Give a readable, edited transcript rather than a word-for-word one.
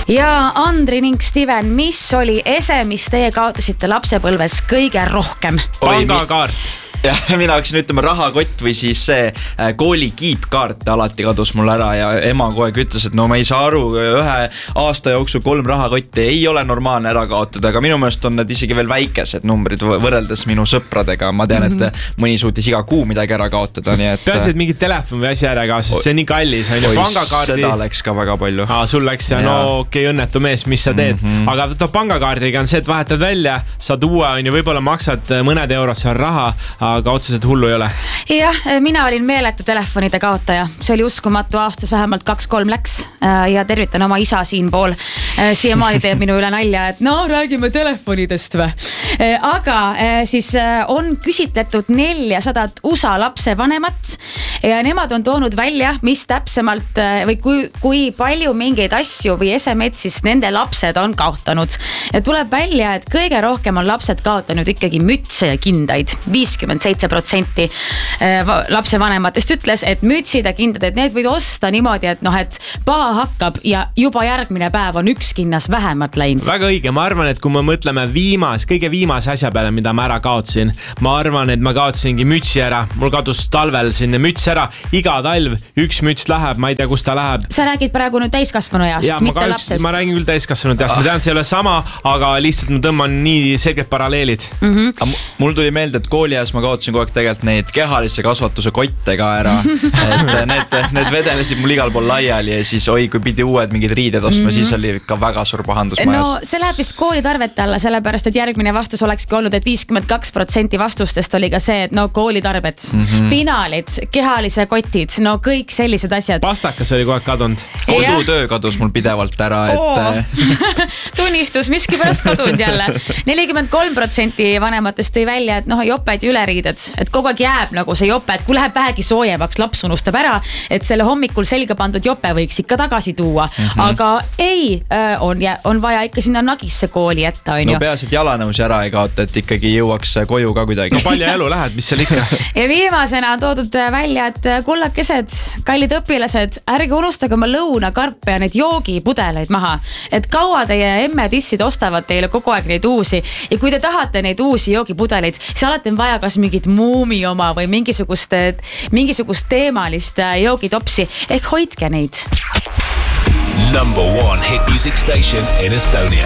Ja Andri ning Steven, mis oli ese, mis teie kaotasite lapsepõlves kõige rohkem? Pangakaart. Ja mina hakkasin ütlema rahakott või siis see kooli kiipkaart alati kadus mul ära ja ema kogu aeg ütles, et no ma ei saa aru, ühe aasta jooksul 3 rahakotti ei ole normaalne ära kaotada, aga minu meelest on need isegi veel väikesed numbrid võrreldes minu sõpradega. Ma tean, et mõni suutis iga kuu midagi ära kaotada, nii et... Peaasi, et mingid telefon või asi ära ka, sest see on nii kallis. Seda läks ka väga palju. Sul läks ja no okei, õnnetu mees, mis sa teed. Aga pangakaardiga on see, et vahetad välja, saad uue, võib-olla maksad mõned eurod seal raha, aga otseselt hullu ei ole. Jah, mina olin meeletu telefonide kaotaja. See oli uskumatu, aastas vähemalt 2-3 läks ja tervitan oma isa siin pool. Siiamaani teeb minu üle nalja, et no räägime telefonidest või. Aga siis on küsitletud 400 USA lapsevanemat ja nemad on toonud välja, mis täpsemalt või kui palju mingeid asju või esemed siis nende lapsed on kaotanud. Ja tuleb välja, et kõige rohkem on lapsed kaotanud ikkagi mütse ja kindaid. 57% lapsevanematest ütles, et mütsid ja kindad, et need võid osta niimoodi, et noh, et paha hakkab ja juba järgmine päev on üks kinnas vähemalt läinud. Väga õige, ma arvan, et kui me mõtleme kõige viimase asja peale, mida ma ära kaotsin, ma arvan, et ma kaotsingi mütsi ära. Mul kadus talvel sinne müts ära, iga talv üks müts läheb, ma ei tea, kus ta läheb. Sa räägid praegu nüüd täiskasvanu east, mitte lapsest. Ma räägin küll täiskasvanu east, ma tean, see ei ole sama, aga lihtsalt ma tõmban nii selged paralleelid. Mul tuli meelde, et kooliajas ma kaotsin kogu aeg tegelikult neid kehalisse kasvatuse kotte ka ära, et need vedelesid mul igal pool laiali ja siis kui pidi uued mingid riided ostma, siis oli ka väga suur pahandus majas. No see läheb vist koolitarvete alla, sellepärast et järgmine vastus olekski olnud, et 52% vastustest oli ka see, et no koolitarbed, pinalid, kehalise kotid, no kõik sellised asjad. Pastakas oli kogu aeg kadunud. Kodutöö kadus mul pidevalt ära, et... Tunnistus, miski pärast kadunud jälle. 43% vanematest tõi välja, et joped ja üleriided, et kogu aeg jääb nagu see jope, et kui läheb vähegi soojemaks, laps unustab ära, et selle hommikul selga pandud jope võiks ikka tagasi tuua. Aga ei, on vaja ikka sinna nagisse kooli jätta, on ju. No peas, et jalanõusi ära ei kaota, et ikkagi jõuaks koju ka kuidagi. No palja elu lähed, mis seal ikka? Ja viimasena on toodud välja, et kullakesed, kallid õpilased, ärge unustage oma lõunakarpe ja need joogipudeleid maha. Et kaua teie emme-tissid ostavad teile kogu aeg neid uusi ja kui te tahate neid uusi joogipudeleid, siis alati on vaja kas mingit muumi oma või mingisugust teemalist joogitopsi, ehk hoidke neid. Number 1 hit music station in Estonia.